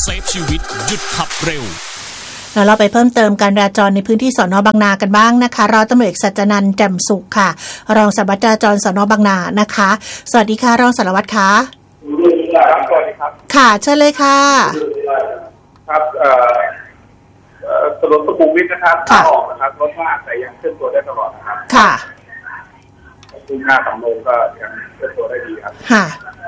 เซฟชีวิตหยุดขับเร็วแล้วเราไปเพิ่มเติมการจราจรในพื้นที่สน.บางนากันบ้างนะคะร้อยตำรวจเอกสัจนันท์แจ่มสุขค่ะรองสารวัตรจราจรสน.บางนานะคะสวัสดีค่ะรองสารวัตรคะสวัสดีครับค่ะเชิญเลยค่ะครับถนนสุขุมวิทนะครับขาออกนะครับรถมากแต่ยังเคลื่อนตัวได้ตลอดนะครับค่ะทุ่งหน้าสำโรงก็ยังเคลื่อนตัวได้ดีครับค่ะ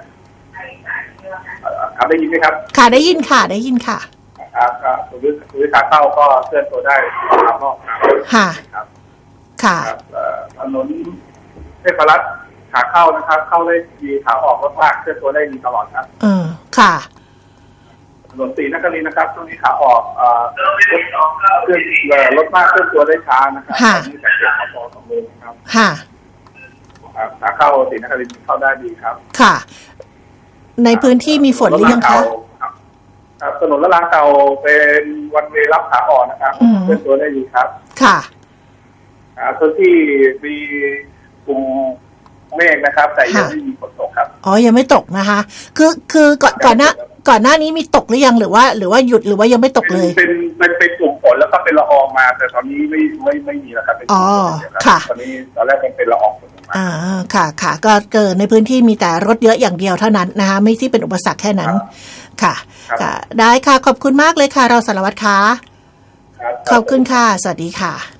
ครับได้ยินไหมครับค่ะได้ยินค่ะได้ยินค่ะครับก็ถนนขาเข้าก็เคลื่อนตัวได้ตามรอบครับค่ะครับค่ะถนนเทพรัตน์ขาเข้านะครับเข้าได้ดีขาออกรถมากเคลื่อนตัวได้ดีตลอดครับค่ะถนนศรีนครินทร์นะครับตรงนี้ขาออกเคลื่อนรถมากเคลื่อนตัวได้ช้านะครับตรงนี้จากเขตขบสำโรงครับค่ะขาเข้าศรีนครินทร์เข้าได้ดีครับค่ะในพื้นที่มีฝนหรือยังคะถนนละลางเก่าเป็นวันเวรับขาออกนะครับเคลื่อนตัวได้ดีครับค่ะพื้นที่มีกลุ่มเมฆนะครับแต่ยังไม่มีฝนตกครับอ๋อยังไม่ตกนะคะคือก่อนหน้านี้มีตกหรือยังหรือว่าหยุดหรือว่ายังไม่ตกเลยเป็นกลุ่มฝนแล้วก็เป็นละอองมาแต่ตอนนี้ไม่มีแล้วครับอ๋อค่ะตอนแรกเป็นละอองค่ะก็เกิดในพื้นที่มีแต่รถเยอะอย่างเดียวเท่านั้นนะคะไม่ที่เป็นอุปสรรคแค่นั้นค่ะได้ค่ะขอบคุณมากเลยค่ะเราสารวัตรค่ะขอบคุณค่ะสวัสดีค่ะ